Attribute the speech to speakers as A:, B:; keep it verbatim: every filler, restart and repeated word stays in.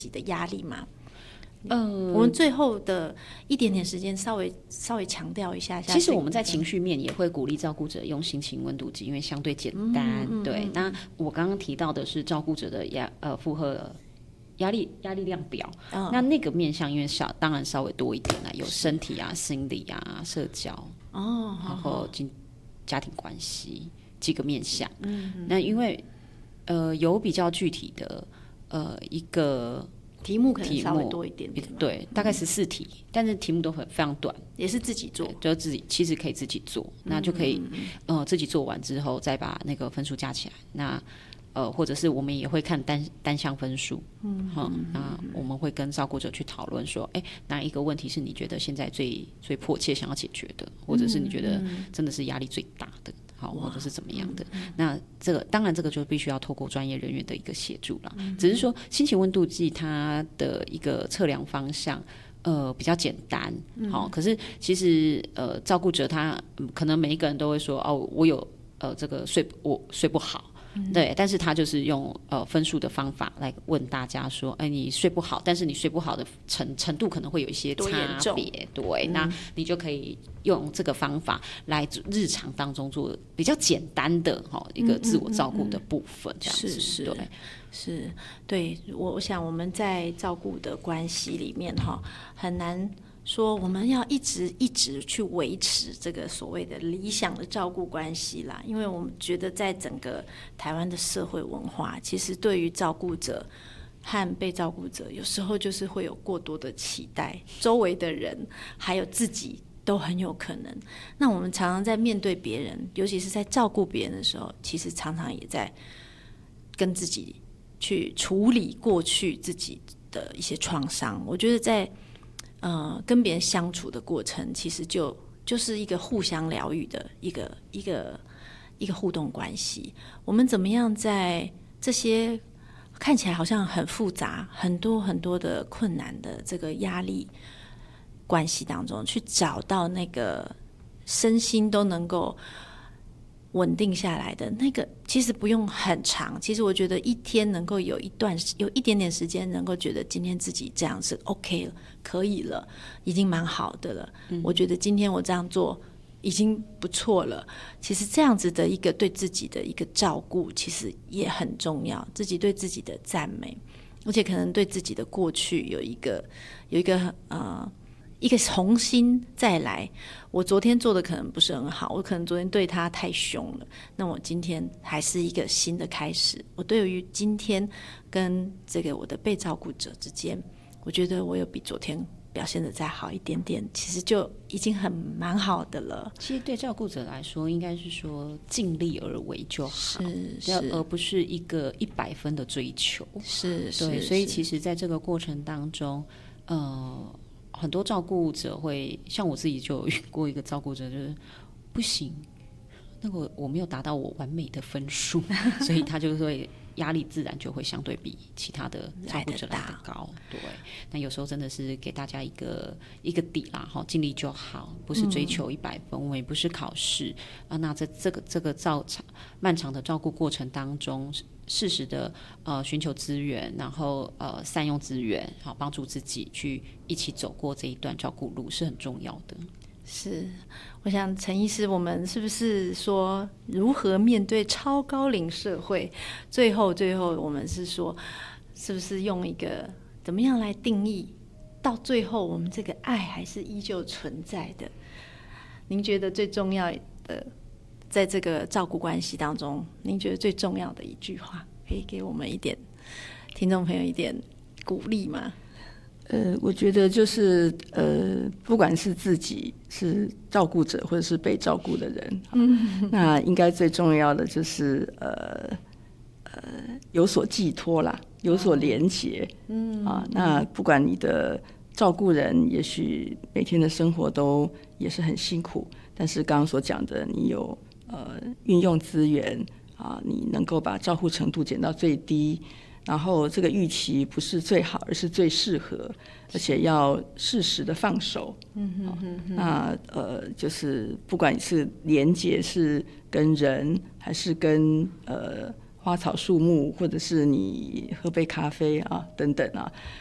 A: 的压力吗？
B: 呃，
A: 我们最后的一点点时间稍微稍微强调一下下。
B: 其实我们在情绪面也会鼓励照顾者用心情温度计，因为相对简单。嗯嗯、对，嗯、那我刚刚提到的是照顾者的压呃负荷压力压力量表、哦，那那个面向因为小当然稍微多一点啦，有身体啊、心理啊、社交哦，然后家庭关系几个面向。嗯，那因为呃有比较具体的呃一个。
A: 题目可能稍微多一点点，
B: 对，大概十四题、嗯，但是题目都很非常短，
A: 也是自己做，
B: 就自己其实可以自己做，嗯、那就可以、嗯、呃自己做完之后再把那个分数加起来，那呃或者是我们也会看单单项分数，嗯，嗯那我们会跟照顾者去讨论说，哎，哪一个问题是你觉得现在最最迫切想要解决的，或者是你觉得真的是压力最大的。好，或者是怎么样的？嗯、那这个当然，这个就必须要透过专业人员的一个协助啦。嗯、只是说，心情温度计它的一个测量方向，呃，比较简单。好、嗯，可是其实呃，照顾者他、嗯、可能每一个人都会说，哦，我有呃这个睡我睡不好。嗯、对，但是他就是用呃分数的方法来问大家说，哎，你睡不好，但是你睡不好的程程度可能会有一些差别，对、嗯，那你就可以用这个方法来日常当中做比较简单的哈一个自我照顾的部分，这样子，
A: 是是，
B: 对，
A: 是，对，我我想我们在照顾的关系里面哈，很难。说我们要一直一直去维持这个所谓的理想的照顾关系啦，因为我们觉得在整个台湾的社会文化，其实对于照顾者和被照顾者，有时候就是会有过多的期待，周围的人还有自己都很有可能。那我们常常在面对别人，尤其是在照顾别人的时候，其实常常也在跟自己去处理过去自己的一些创伤。我觉得在呃，跟别人相处的过程，其实就就是一个互相疗愈的一个一个一个互动关系。我们怎么样在这些看起来好像很复杂、很多很多的困难的这个压力关系当中，去找到那个身心都能够稳定下来的那个，其实不用很长。其实我觉得一天能够有一段有一点点时间，能够觉得今天自己这样是 OK 了，可以了，已经蛮好的了。嗯、我觉得今天我这样做已经不错了。其实这样子的一个对自己的一个照顾，其实也很重要。自己对自己的赞美，而且可能对自己的过去有一个有一个呃。一个重新再来，我昨天做的可能不是很好，我可能昨天对他太凶了，那我今天还是一个新的开始。我对于今天跟这个我的被照顾者之间，我觉得我有比昨天表现的再好一点点，其实就已经很蛮好的了。
B: 其实对照顾者来说，应该是说尽力而为就好，
A: 是是，
B: 而不是一个一百分的追求。
A: 是是，
B: 对，所以其实在这个过程当中，呃。很多照顾者会像我自己就有遇过一个照顾者，就是不行，那个我没有达到我完美的分数，所以他就会压力自然就会相对比其他的照顾者来得高。对，那有时候真的是给大家一个一个底啦，哈，尽力就好，不是追求一百分，嗯、我们也不是考试啊。那在这个这个照长漫长的照顾过程当中。适时的呃寻求资源，然后呃善用资源，好帮助自己去一起走过这一段照顾路是很重要的。
A: 是，我想陈医师，我们是不是说如何面对超高龄社会？最后最后我们是说，是不是用一个怎么样来定义？到最后我们这个爱还是依旧存在的？您觉得最重要的？在这个照顾关系当中，您觉得最重要的一句话，可以给我们一点听众朋友一点鼓励吗？
C: 呃，我觉得就是呃，不管是自己是照顾者或者是被照顾的人，嗯，那应该最重要的就是呃呃有所寄托啦，有所连结，嗯啊，那不管你的照顾人，也许每天的生活都也是很辛苦，但是刚刚所讲的，你有。呃，运用资源啊，你能够把照护程度减到最低，然后这个预期不是最好，而是最适合，而且要适时的放手。嗯哼哼哼。那呃，就是不管是连结是跟人，还是跟呃花草树木，或者是你喝杯咖啡啊等等啊，